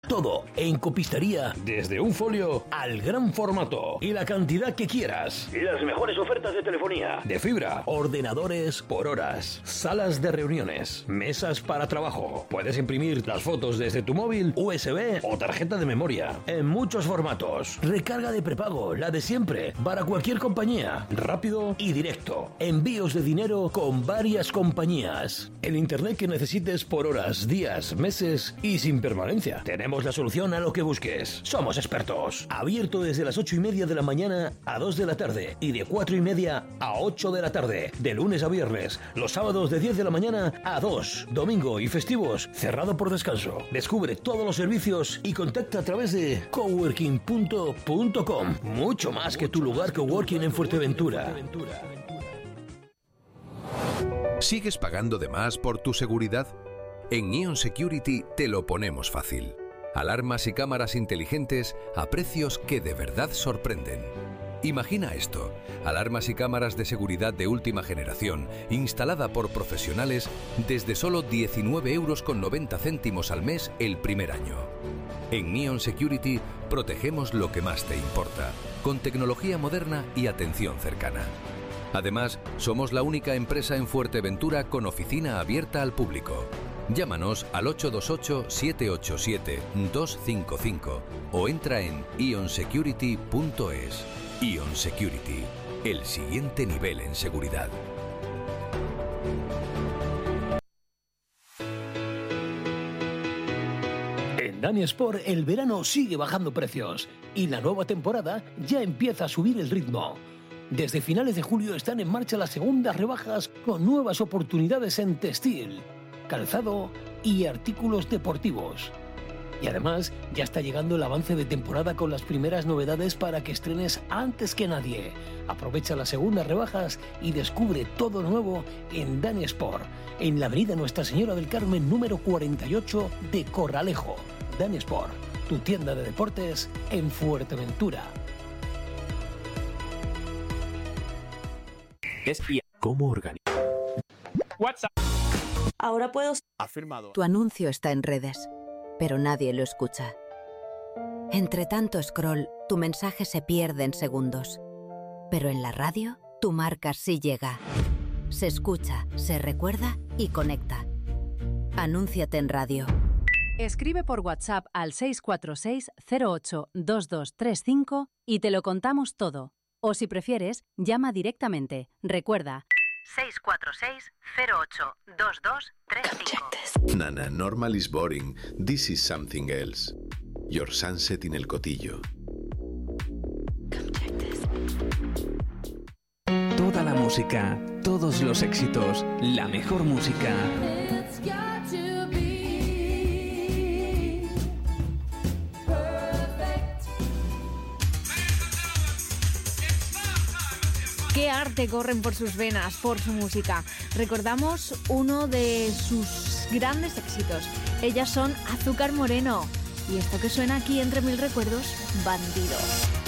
Todo en copistería, desde un folio al gran formato y la cantidad que quieras. Y las mejores ofertas de telefonía, de fibra, ordenadores por horas, salas de reuniones, mesas para trabajo. Puedes imprimir las fotos desde tu móvil, USB o tarjeta de memoria, en muchos formatos. Recarga de prepago, la de siempre, para cualquier compañía. Rápido y directo. Envíos de dinero con varias compañías. El internet que necesites por horas, días, meses y sin permanencia. Tenemos la solución a lo que busques. Somos expertos. Abierto desde las 8:30 de la mañana a 2 de la tarde y de 4:30 a 8 de la tarde. De lunes a viernes. Los sábados de 10 de la mañana a 2. Domingo y festivos cerrado por descanso. Descubre todos los servicios y contacta a través de coworking.com. Mucho más que tu lugar coworking en Fuerteventura. ¿Sigues pagando de más por tu seguridad? En Ion Security te lo ponemos fácil. Alarmas y cámaras inteligentes a precios que de verdad sorprenden. Imagina esto: alarmas y cámaras de seguridad de última generación, instalada por profesionales desde solo 19,90 € al mes el primer año. En Ion Security protegemos lo que más te importa, con tecnología moderna y atención cercana. Además, somos la única empresa en Fuerteventura con oficina abierta al público. Llámanos al 828-787-255 o entra en ionsecurity.es. Ion Security, el siguiente nivel en seguridad. En Dani Sport el verano sigue bajando precios y la nueva temporada ya empieza a subir el ritmo. Desde finales de julio están en marcha las segundas rebajas con nuevas oportunidades en textil, calzado y artículos deportivos. Y además ya está llegando el avance de temporada con las primeras novedades para que estrenes antes que nadie. Aprovecha las segundas rebajas y descubre todo nuevo en Dani Sport, en la avenida Nuestra Señora del Carmen número 48 de Corralejo. Dani Sport, tu tienda de deportes en Fuerteventura. ¿Cómo organizar? WhatsApp. Ahora puedo... Afirmado. Tu anuncio está en redes, pero nadie lo escucha. Entre tanto scroll, tu mensaje se pierde en segundos. Pero en la radio, tu marca sí llega. Se escucha, se recuerda y conecta. Anúnciate en radio. Escribe por WhatsApp al 646 08 2235 y te lo contamos todo. O si prefieres, llama directamente. Recuerda, 646 08 2235. Nana, normal is boring. This is something else. Your sunset in el Cotillo. Toda la música, todos los éxitos, la mejor música. Qué arte corren por sus venas, por su música. Recordamos uno de sus grandes éxitos. Ellas son Azúcar Moreno. Y esto que suena aquí entre mil recuerdos, Bandido.